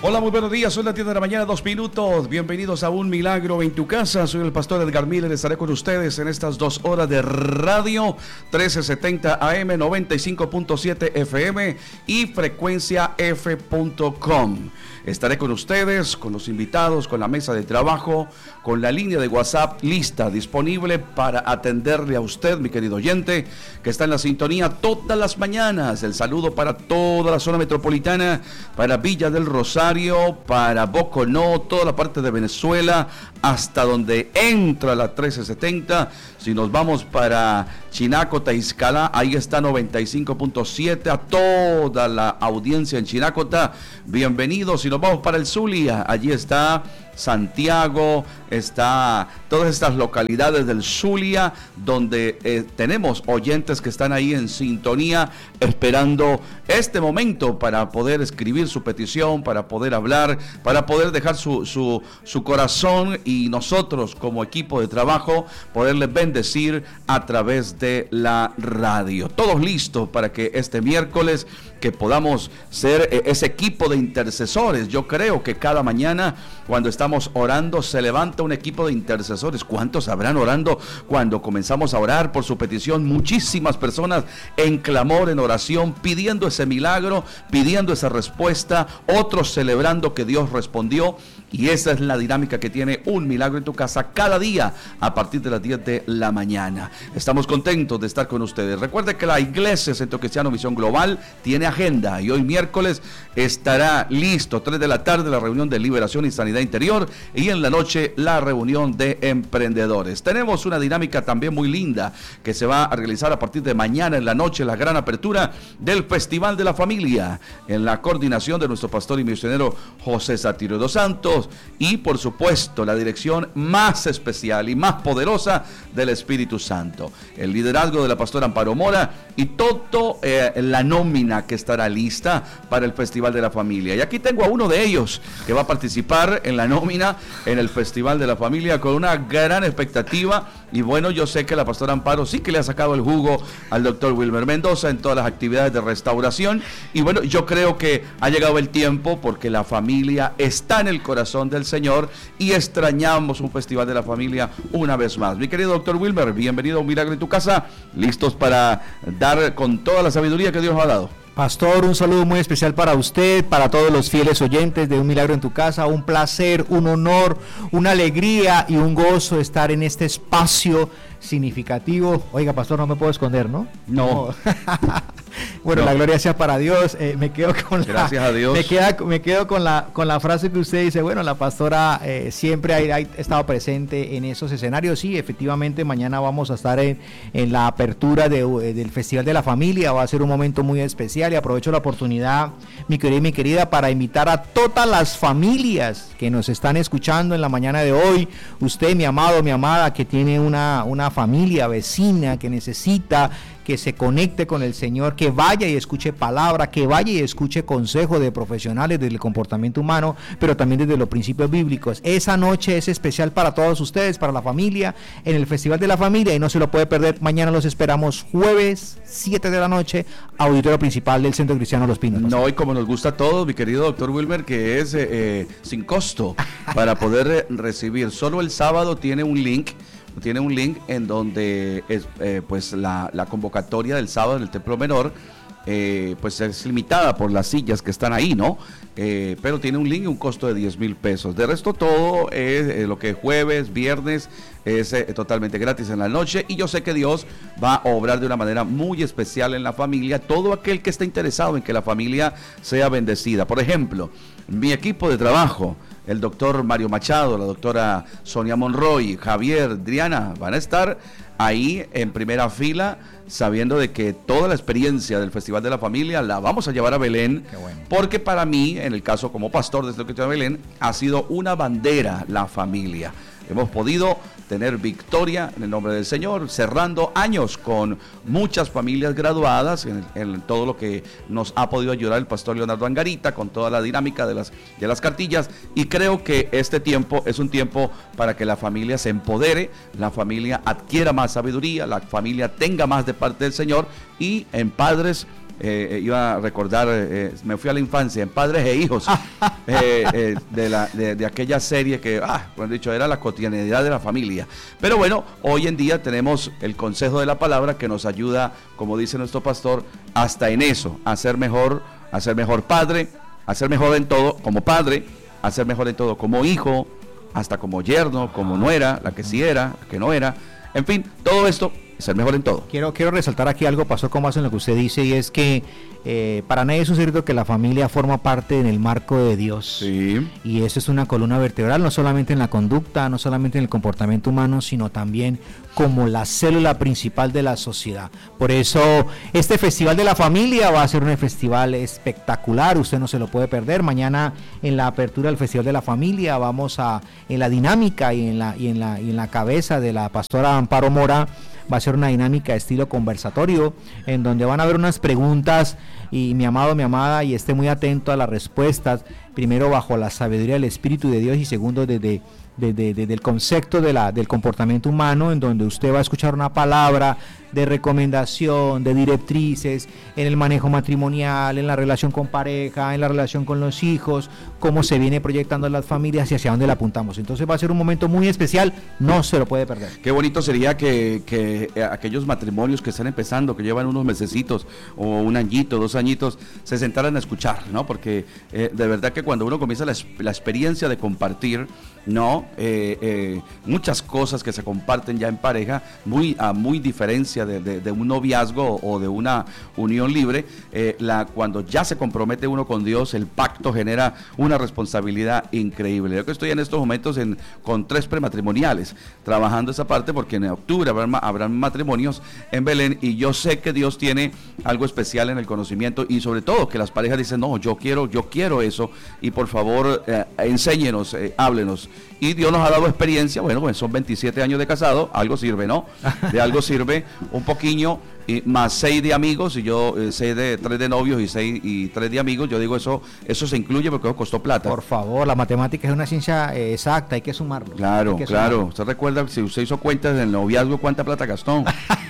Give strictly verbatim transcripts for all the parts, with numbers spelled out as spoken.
Hola, muy buenos días, son las diez de la mañana, dos minutos. Bienvenidos a Un Milagro en tu Casa. Soy el pastor Edgar Miller, estaré con ustedes en estas dos horas de radio, trece setenta A M, noventa y cinco punto siete F M y frecuencia f punto com. Estaré con ustedes, con los invitados, con la mesa de trabajo, con la línea de WhatsApp lista, disponible para atenderle a usted, mi querido oyente, que está en la sintonía todas las mañanas. El saludo para toda la zona metropolitana, para Villa del Rosario, para Boconó, toda la parte de Venezuela, hasta donde entra la trece setenta. Si nos vamos para Chinaco, Taizcala, ahí está noventa y cinco punto siete, a toda la audiencia en Chinacota, bienvenidos. Si nos vamos para el Zulia, allí está Santiago, está todas estas localidades del Zulia, donde eh, tenemos oyentes que están ahí en sintonía, esperando este momento para poder escribir su petición, para poder hablar, para poder dejar su, su, su corazón y nosotros como equipo de trabajo poderles bendecir a través de la radio. Todos listos para que este miércoles que podamos ser eh, ese equipo de intercesores. Yo creo que cada mañana cuando estamos orando se levanta un equipo de intercesores. ¿Cuántos habrán orando cuando comenzamos a orar por su petición? Muchísimas personas en clamor, en oración, pidiendo ese milagro, pidiendo esa respuesta, otros celebrando que Dios respondió. Y esa es la dinámica que tiene Un Milagro en tu Casa cada día a partir de las diez de la mañana. Estamos contentos de estar con ustedes. Recuerde que la Iglesia Centro Cristiano Misión Global tiene agenda y hoy miércoles estará listo, tres de la tarde, la reunión de liberación y sanidad interior, y en la noche la reunión de emprendedores. Tenemos una dinámica también muy linda que se va a realizar a partir de mañana en la noche, la gran apertura del Festival de la Familia, en la coordinación de nuestro pastor y misionero José Satirio dos Santos, y por supuesto la dirección más especial y más poderosa del Espíritu Santo, el liderazgo de la pastora Amparo Mora y todo eh, la nómina que estará lista para el Festival de la Familia. Y aquí tengo a uno de ellos que va a participar en la nómina en el Festival de la Familia con una gran expectativa. Y bueno, yo sé que la pastora Amparo sí que le ha sacado el jugo al doctor Wilmer Mendoza en todas las actividades de restauración. Y bueno, yo creo que ha llegado el tiempo porque la familia está en el corazón del Señor y extrañamos un Festival de la Familia una vez más. Mi querido doctor Wilmer, bienvenido a Un Milagro en tu Casa, listos para dar con toda la sabiduría que Dios nos ha dado. Pastor, un saludo muy especial para usted, para todos los fieles oyentes de Un Milagro en tu Casa. Un placer, un honor, una alegría y un gozo estar en este espacio significativo. Oiga, pastor, no me puedo esconder, ¿no? No. Bueno, no. La gloria sea para Dios. Eh, me quedo con la, Gracias a Dios. Me, queda, me quedo con la con la frase que usted dice. Bueno, la pastora eh, siempre ha, ha estado presente en esos escenarios. Sí, efectivamente, mañana vamos a estar en, en la apertura de, del Festival de la Familia. Va a ser un momento muy especial y aprovecho la oportunidad, mi querida y mi querida, para invitar a todas las familias que nos están escuchando en la mañana de hoy. Usted, mi amado, mi amada, que tiene una, una familia vecina que necesita que se conecte con el Señor, que vaya y escuche palabra, que vaya y escuche consejo de profesionales del comportamiento humano, pero también desde los principios bíblicos. Esa noche es especial para todos ustedes, para la familia, en el Festival de la Familia, y no se lo puede perder. Mañana los esperamos, jueves, siete de la noche, auditorio principal del Centro Cristiano Los Pinos. No, y como nos gusta a todos, mi querido doctor Wilmer, que es eh, eh, sin costo para poder eh, recibir. Solo el sábado tiene un link tiene un link en donde es, eh, pues la, la convocatoria del sábado en el Templo Menor eh, pues es limitada por las sillas que están ahí, ¿no? Eh, pero tiene un link y un costo de diez mil pesos. De resto todo es eh, lo que es jueves, viernes, es eh, totalmente gratis en la noche, y yo sé que Dios va a obrar de una manera muy especial en la familia, todo aquel que esté interesado en que la familia sea bendecida. Por ejemplo, mi equipo de trabajo, el doctor Mario Machado, la doctora Sonia Monroy, Javier, Driana, van a estar ahí en primera fila, sabiendo de que toda la experiencia del Festival de la Familia la vamos a llevar a Belén. Qué bueno. Porque para mí, en el caso como pastor desde que estoy en Belén, ha sido una bandera la familia. Hemos podido tener victoria en el nombre del Señor, cerrando años con muchas familias graduadas en, en todo lo que nos ha podido ayudar el pastor Leonardo Angarita con toda la dinámica de las, de las cartillas, y creo que este tiempo es un tiempo para que la familia se empodere, la familia adquiera más sabiduría, la familia tenga más de parte del Señor, y en padres eh, iba a recordar, eh, me fui a la infancia, en Padres e Hijos, eh, eh, de, la, de, de aquella serie que, ah, bueno, dicho, era la cotidianidad de la familia. Pero bueno, hoy en día tenemos el consejo de la palabra que nos ayuda, como dice nuestro pastor, hasta en eso, a ser mejor, a ser mejor padre, a ser mejor en todo como padre, a ser mejor en todo como hijo, hasta como yerno, como nuera, la que sí era, la que no era, en fin, todo esto, ser mejor en todo. Quiero, quiero resaltar aquí algo, pastor, con base en lo que usted dice, y es que eh, para nadie es un secreto que la familia forma parte en el marco de Dios. Sí. Y eso es una columna vertebral, no solamente en la conducta, no solamente en el comportamiento humano, sino también como la célula principal de la sociedad. Por eso, este Festival de la Familia va a ser un festival espectacular, usted no se lo puede perder. Mañana, en la apertura del Festival de la Familia, vamos a, en la dinámica y en la, y en la, y en la cabeza de la pastora Amparo Mora, va a ser una dinámica de estilo conversatorio, en donde van a haber unas preguntas, y mi amado, mi amada, y esté muy atento a las respuestas, primero bajo la sabiduría del Espíritu de Dios, y segundo desde desde de, de, el concepto de la, del comportamiento humano, en donde usted va a escuchar una palabra de recomendación, de directrices en el manejo matrimonial, en la relación con pareja, en la relación con los hijos, cómo se viene proyectando las familias y hacia dónde la apuntamos. Entonces va a ser un momento muy especial, no se lo puede perder. Qué bonito sería que, que aquellos matrimonios que están empezando, que llevan unos mesecitos o un añito, dos añitos, se sentaran a escuchar, ¿no? Porque eh, de verdad que cuando uno comienza la, la experiencia de compartir, ¿no? Eh, eh, muchas cosas que se comparten ya en pareja, muy a muy diferencia de, de, de un noviazgo o de una unión libre, eh, la, cuando ya se compromete uno con Dios, el pacto genera una responsabilidad increíble. Yo que estoy en estos momentos en, con tres prematrimoniales, trabajando esa parte, porque en octubre habrán, habrán matrimonios en Belén, y yo sé que Dios tiene algo especial en el conocimiento, y sobre todo que las parejas dicen, no, yo quiero, yo quiero eso, y por favor eh, enséñenos, eh, háblenos. Y Dios nos ha dado experiencia, bueno, pues son veintisiete años de casado, algo sirve, ¿no? De algo sirve un poquillo, y más seis de amigos, y yo eh, seis de, tres de novios y seis y tres de amigos. Yo digo, eso eso se incluye porque eso costó plata. Por favor, la matemática es una ciencia eh, exacta, hay que sumarlo. Claro, que claro. sumarlo. Usted recuerda, si usted hizo cuentas del noviazgo, ¿cuánta plata gastó?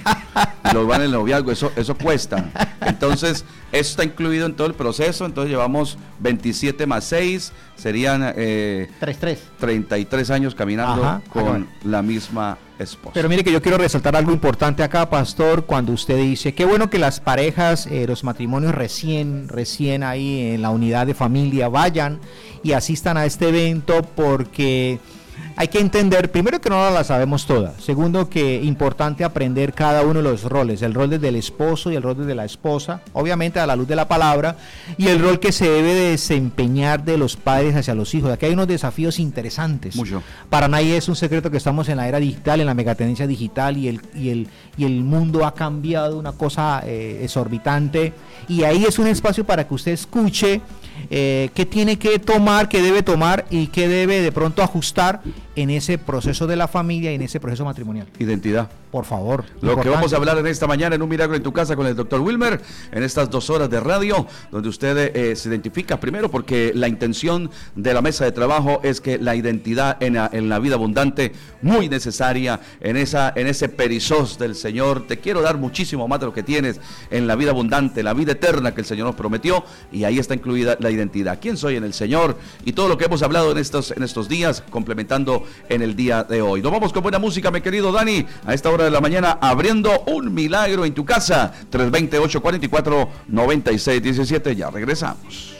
Lo van en el noviazgo, eso, eso cuesta. Entonces, eso está incluido en todo el proceso. Entonces llevamos veintisiete más seis, serían eh, treinta y tres años caminando. Ajá, con bueno. la misma esposa. Pero mire que yo quiero resaltar algo importante acá, pastor, cuando usted dice, qué bueno que las parejas, eh, los matrimonios recién, recién ahí en la unidad de familia vayan y asistan a este evento, porque hay que entender, primero, que no la sabemos todas. Segundo, que es importante aprender cada uno de los roles. El rol del esposo y el rol de la esposa, obviamente a la luz de la palabra, y el rol que se debe desempeñar de los padres hacia los hijos. Aquí hay unos desafíos interesantes. Mucho. Para nadie es un secreto que estamos en la era digital, en la megatendencia digital, y el, y el, y el mundo ha cambiado, una cosa eh, exorbitante. Y ahí es un espacio para que usted escuche eh, qué tiene que tomar, qué debe tomar y qué debe de pronto ajustar en ese proceso de la familia y en ese proceso matrimonial. Identidad. Por favor. Lo importante. Que vamos a hablar en esta mañana en Un Milagro en tu Casa con el doctor Wilmer, en estas dos horas de radio, donde usted eh, se identifica primero, porque la intención de la mesa de trabajo es que la identidad en la, en la vida abundante, muy necesaria, en esa en ese perizós del Señor. Te quiero dar muchísimo más de lo que tienes en la vida abundante, la vida eterna que el Señor nos prometió, y ahí está incluida la identidad. ¿Quién soy en el Señor? Y todo lo que hemos hablado en estos, en estos días, complementando en el día de hoy. Nos vamos con buena música, mi querido Dani, a esta hora de la mañana, abriendo Un Milagro en tu Casa. Tres dos cero, ocho cuatro cuatro, nueve seis uno siete. Ya regresamos.